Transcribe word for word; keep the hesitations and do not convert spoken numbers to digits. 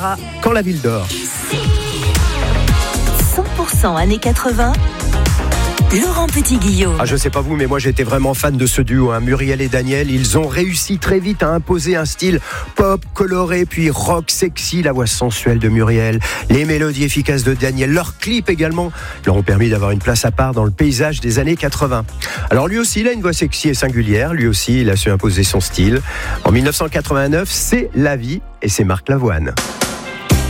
Quand la ville dort. cent pour cent années quatre-vingts. Laurent Petit-Guillaume. Ah, je sais pas vous, mais moi j'étais vraiment fan de ce duo, hein. Muriel et Daniel. Ils ont réussi très vite à imposer un style pop, coloré, puis rock sexy. La voix sensuelle de Muriel, les mélodies efficaces de Daniel, leurs clips également leur ont permis d'avoir une place à part dans le paysage des années quatre-vingts. Alors lui aussi, il a une voix sexy et singulière. Lui aussi, il a su imposer son style. En dix-neuf cent quatre-vingt-neuf, c'est La Vie et c'est Marc Lavoine.